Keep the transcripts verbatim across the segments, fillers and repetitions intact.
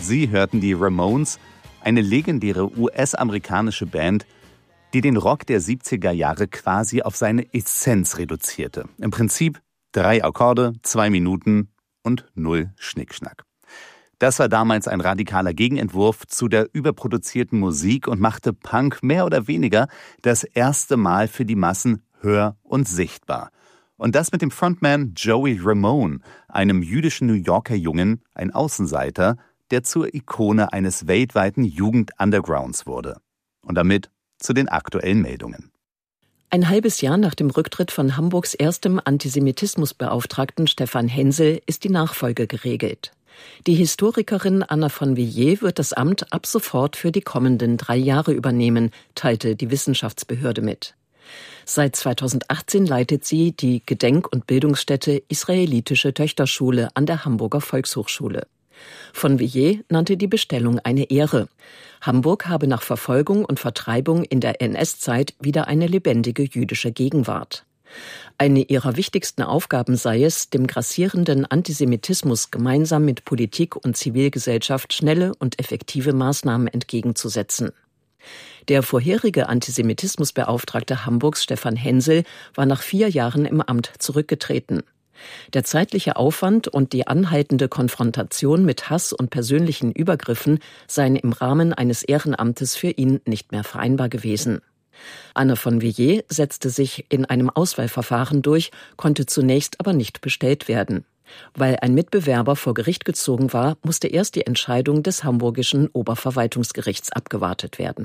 Sie hörten die Ramones, eine legendäre U S-amerikanische Band, die den Rock der siebziger Jahre quasi auf seine Essenz reduzierte. Im Prinzip drei Akkorde, zwei Minuten und null Schnickschnack. Das war damals ein radikaler Gegenentwurf zu der überproduzierten Musik und machte Punk mehr oder weniger das erste Mal für die Massen hör- und sichtbar. Und das mit dem Frontman Joey Ramone, einem jüdischen New Yorker Jungen, ein Außenseiter, der zur Ikone eines weltweiten Jugend-Undergrounds wurde. Und damit zu den aktuellen Meldungen. Ein halbes Jahr nach dem Rücktritt von Hamburgs erstem Antisemitismusbeauftragten Stefan Hensel ist die Nachfolge geregelt. Die Historikerin Anna von Villiers wird das Amt ab sofort für die kommenden drei Jahre übernehmen, teilte die Wissenschaftsbehörde mit. Seit zweitausendachtzehn leitet sie die Gedenk- und Bildungsstätte Israelitische Töchterschule an der Hamburger Volkshochschule. Von Villiers nannte die Bestellung eine Ehre. Hamburg habe nach Verfolgung und Vertreibung in der N S-Zeit wieder eine lebendige jüdische Gegenwart. Eine ihrer wichtigsten Aufgaben sei es, dem grassierenden Antisemitismus gemeinsam mit Politik und Zivilgesellschaft schnelle und effektive Maßnahmen entgegenzusetzen. Der vorherige Antisemitismusbeauftragte Hamburgs Stefan Hensel war nach vier Jahren im Amt zurückgetreten. Der zeitliche Aufwand und die anhaltende Konfrontation mit Hass und persönlichen Übergriffen seien im Rahmen eines Ehrenamtes für ihn nicht mehr vereinbar gewesen. Anne von Villiers setzte sich in einem Auswahlverfahren durch, konnte zunächst aber nicht bestellt werden. Weil ein Mitbewerber vor Gericht gezogen war, musste erst die Entscheidung des Hamburgischen Oberverwaltungsgerichts abgewartet werden.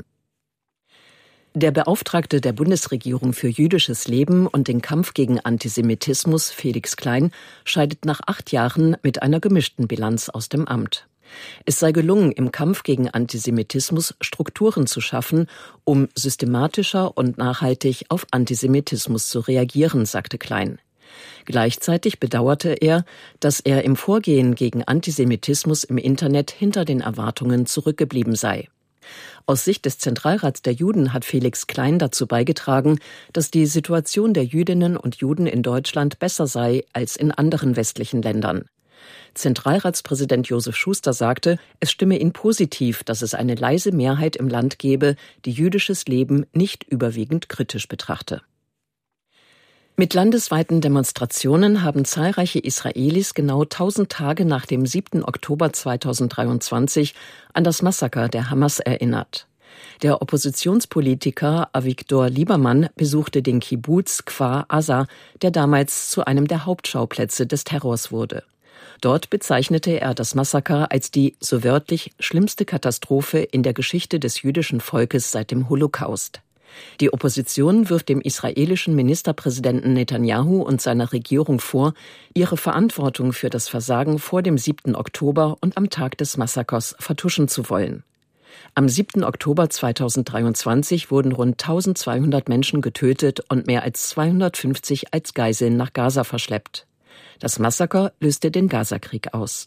Der Beauftragte der Bundesregierung für jüdisches Leben und den Kampf gegen Antisemitismus, Felix Klein, scheidet nach acht Jahren mit einer gemischten Bilanz aus dem Amt. Es sei gelungen, im Kampf gegen Antisemitismus Strukturen zu schaffen, um systematischer und nachhaltig auf Antisemitismus zu reagieren, sagte Klein. Gleichzeitig bedauerte er, dass er im Vorgehen gegen Antisemitismus im Internet hinter den Erwartungen zurückgeblieben sei. Aus Sicht des Zentralrats der Juden hat Felix Klein dazu beigetragen, dass die Situation der Jüdinnen und Juden in Deutschland besser sei als in anderen westlichen Ländern. Zentralratspräsident Josef Schuster sagte, es stimme ihn positiv, dass es eine leise Mehrheit im Land gebe, die jüdisches Leben nicht überwiegend kritisch betrachte. Mit landesweiten Demonstrationen haben zahlreiche Israelis genau tausend Tage nach dem siebten Oktober zweitausenddreiundzwanzig an das Massaker der Hamas erinnert. Der Oppositionspolitiker Avigdor Liebermann besuchte den Kibbuz Kfar Aza, der damals zu einem der Hauptschauplätze des Terrors wurde. Dort bezeichnete er das Massaker als die, so wörtlich, schlimmste Katastrophe in der Geschichte des jüdischen Volkes seit dem Holocaust. Die Opposition wirft dem israelischen Ministerpräsidenten Netanyahu und seiner Regierung vor, ihre Verantwortung für das Versagen vor dem siebten Oktober und am Tag des Massakers vertuschen zu wollen. Am siebten Oktober zweitausenddreiundzwanzig wurden rund eintausendzweihundert Menschen getötet und mehr als zweihundertfünfzig als Geiseln nach Gaza verschleppt. Das Massaker löste den Gazakrieg aus.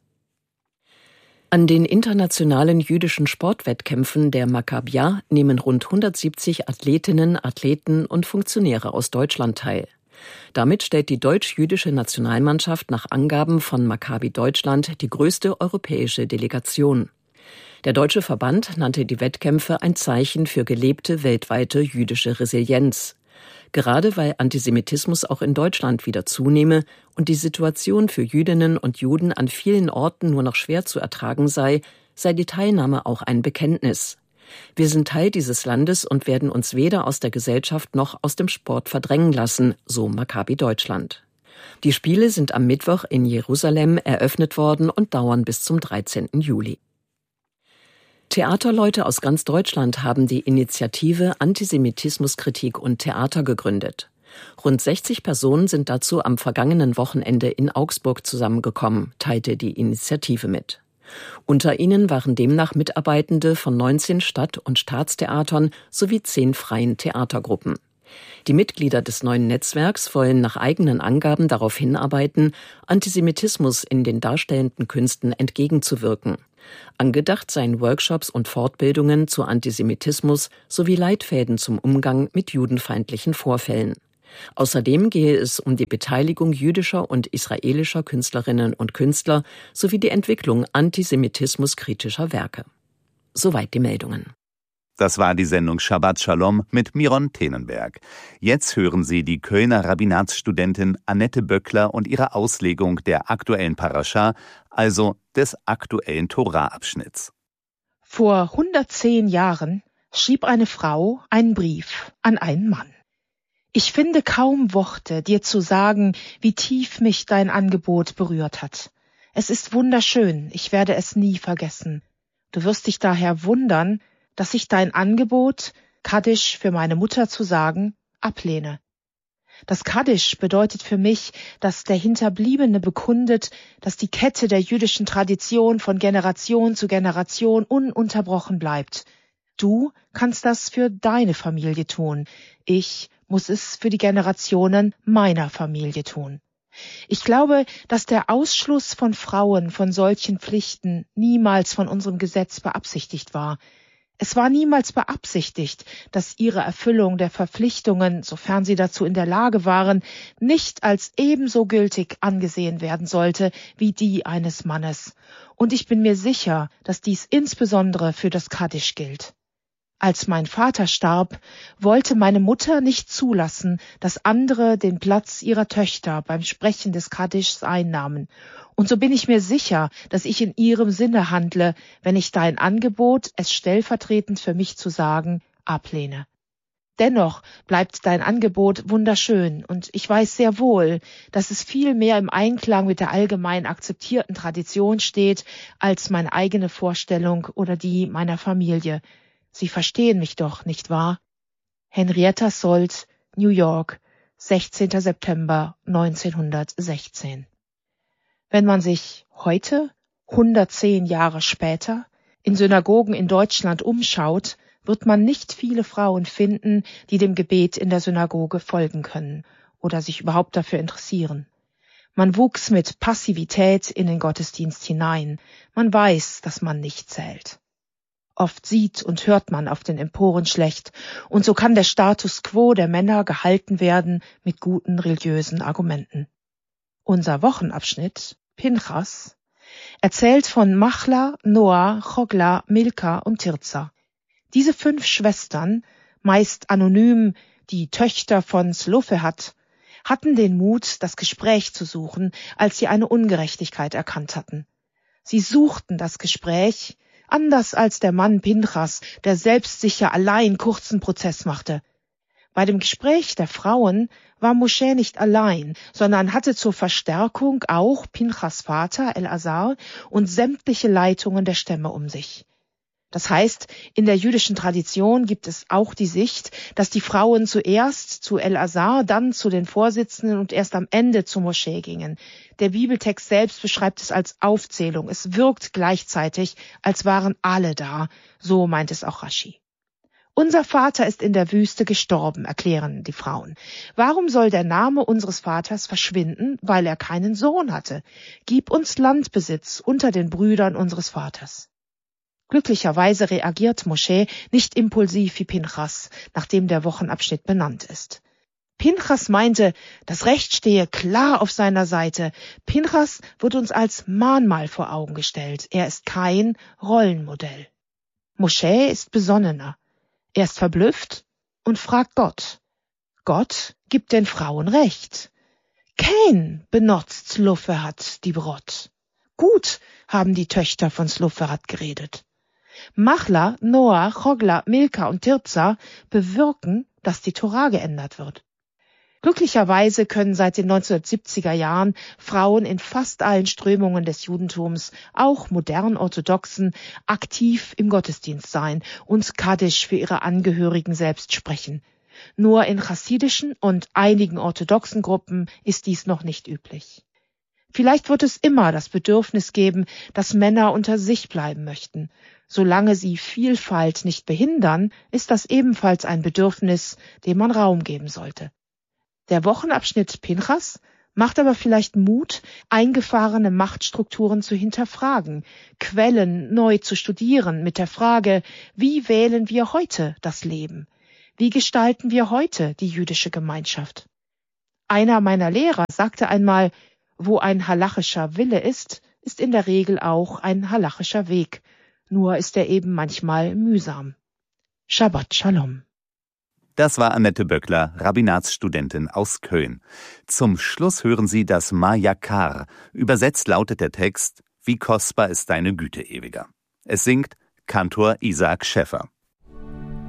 An den internationalen jüdischen Sportwettkämpfen der Maccabia nehmen rund hundertsiebzig Athletinnen, Athleten und Funktionäre aus Deutschland teil. Damit stellt die deutsch-jüdische Nationalmannschaft nach Angaben von Maccabi Deutschland die größte europäische Delegation. Der deutsche Verband nannte die Wettkämpfe ein Zeichen für gelebte weltweite jüdische Resilienz. Gerade weil Antisemitismus auch in Deutschland wieder zunehme und die Situation für Jüdinnen und Juden an vielen Orten nur noch schwer zu ertragen sei, sei die Teilnahme auch ein Bekenntnis. Wir sind Teil dieses Landes und werden uns weder aus der Gesellschaft noch aus dem Sport verdrängen lassen, so Maccabi Deutschland. Die Spiele sind am Mittwoch in Jerusalem eröffnet worden und dauern bis zum dreizehnten Juli. Theaterleute aus ganz Deutschland haben die Initiative Antisemitismuskritik und Theater gegründet. Rund sechzig Personen sind dazu am vergangenen Wochenende in Augsburg zusammengekommen, teilte die Initiative mit. Unter ihnen waren demnach Mitarbeitende von neunzehn Stadt- und Staatstheatern sowie zehn freien Theatergruppen. Die Mitglieder des neuen Netzwerks wollen nach eigenen Angaben darauf hinarbeiten, Antisemitismus in den darstellenden Künsten entgegenzuwirken. Angedacht seien Workshops und Fortbildungen zu Antisemitismus sowie Leitfäden zum Umgang mit judenfeindlichen Vorfällen. Außerdem gehe es um die Beteiligung jüdischer und israelischer Künstlerinnen und Künstler sowie die Entwicklung antisemitismuskritischer Werke. Soweit die Meldungen. Das war die Sendung Shabbat Shalom mit Miron Tenenberg. Jetzt hören Sie die Kölner Rabbinatsstudentin Annette Böckler und ihre Auslegung der aktuellen Parascha, also des aktuellen Tora-Abschnitts. Vor hundertzehn Jahren schrieb eine Frau einen Brief an einen Mann. Ich finde kaum Worte, dir zu sagen, wie tief mich dein Angebot berührt hat. Es ist wunderschön, ich werde es nie vergessen. Du wirst dich daher wundern, dass ich dein Angebot, Kaddisch für meine Mutter zu sagen, ablehne. Das Kaddisch bedeutet für mich, dass der Hinterbliebene bekundet, dass die Kette der jüdischen Tradition von Generation zu Generation ununterbrochen bleibt. Du kannst das für deine Familie tun. Ich muss es für die Generationen meiner Familie tun. Ich glaube, dass der Ausschluss von Frauen von solchen Pflichten niemals von unserem Gesetz beabsichtigt war. Es war niemals beabsichtigt, dass ihre Erfüllung der Verpflichtungen, sofern sie dazu in der Lage waren, nicht als ebenso gültig angesehen werden sollte wie die eines Mannes. Und ich bin mir sicher, dass dies insbesondere für das Kaddisch gilt. Als mein Vater starb, wollte meine Mutter nicht zulassen, dass andere den Platz ihrer Töchter beim Sprechen des Kaddischs einnahmen. Und so bin ich mir sicher, dass ich in ihrem Sinne handle, wenn ich dein Angebot, es stellvertretend für mich zu sagen, ablehne. Dennoch bleibt dein Angebot wunderschön, und ich weiß sehr wohl, dass es viel mehr im Einklang mit der allgemein akzeptierten Tradition steht, als meine eigene Vorstellung oder die meiner Familie. Sie verstehen mich doch, nicht wahr? Henrietta Szold, New York, sechzehnter September neunzehnhundertsechzehn. Wenn man sich heute, hundertzehn Jahre später, in Synagogen in Deutschland umschaut, wird man nicht viele Frauen finden, die dem Gebet in der Synagoge folgen können oder sich überhaupt dafür interessieren. Man wuchs mit Passivität in den Gottesdienst hinein. Man weiß, dass man nicht zählt. Oft sieht und hört man auf den Emporen schlecht, und so kann der Status quo der Männer gehalten werden mit guten religiösen Argumenten. Unser Wochenabschnitt, Pinchas, erzählt von Machla, Noah, Chogla, Milka und Tirza. Diese fünf Schwestern, meist anonym die Töchter von Zelofehad, hatten den Mut, das Gespräch zu suchen, als sie eine Ungerechtigkeit erkannt hatten. Sie suchten das Gespräch, anders als der Mann Pinchas, der selbstsicher allein kurzen Prozess machte. Bei dem Gespräch der Frauen war Mosche nicht allein, sondern hatte zur Verstärkung auch Pinchas Vater El-Azar und sämtliche Leitungen der Stämme um sich. Das heißt, in der jüdischen Tradition gibt es auch die Sicht, dass die Frauen zuerst zu El-Azar, dann zu den Vorsitzenden und erst am Ende zu Mosche gingen. Der Bibeltext selbst beschreibt es als Aufzählung. Es wirkt gleichzeitig, als waren alle da. So meint es auch Rashi. Unser Vater ist in der Wüste gestorben, erklären die Frauen. Warum soll der Name unseres Vaters verschwinden, weil er keinen Sohn hatte? Gib uns Landbesitz unter den Brüdern unseres Vaters. Glücklicherweise reagiert Mosche nicht impulsiv wie Pinchas, nachdem der Wochenabschnitt benannt ist. Pinchas meinte, das Recht stehe klar auf seiner Seite. Pinchas wird uns als Mahnmal vor Augen gestellt. Er ist kein Rollenmodell. Mosche ist besonnener. Er ist verblüfft und fragt Gott. Gott gibt den Frauen Recht. Kein benutzt Zelofehad die Brot. Gut haben die Töchter von Zelofehad geredet. Machla, Noah, Chogla, Milka und Tirza bewirken, dass die Tora geändert wird. Glücklicherweise können seit den neunzehnhundertsiebziger Jahren Frauen in fast allen Strömungen des Judentums, auch modern orthodoxen, aktiv im Gottesdienst sein und Kaddisch für ihre Angehörigen selbst sprechen. Nur in chassidischen und einigen orthodoxen Gruppen ist dies noch nicht üblich. Vielleicht wird es immer das Bedürfnis geben, dass Männer unter sich bleiben möchten. Solange sie Vielfalt nicht behindern, ist das ebenfalls ein Bedürfnis, dem man Raum geben sollte. Der Wochenabschnitt Pinchas macht aber vielleicht Mut, eingefahrene Machtstrukturen zu hinterfragen, Quellen neu zu studieren mit der Frage, wie wählen wir heute das Leben? Wie gestalten wir heute die jüdische Gemeinschaft? Einer meiner Lehrer sagte einmal, wo ein halachischer Wille ist, ist in der Regel auch ein halachischer Weg, nur ist er eben manchmal mühsam. Shabbat Shalom. Das war Annette Böckler, Rabbinatsstudentin aus Köln. Zum Schluss hören Sie das Majakar. Übersetzt lautet der Text: Wie kostbar ist deine Güte, Ewiger. Es singt Kantor Isaac Schäffer.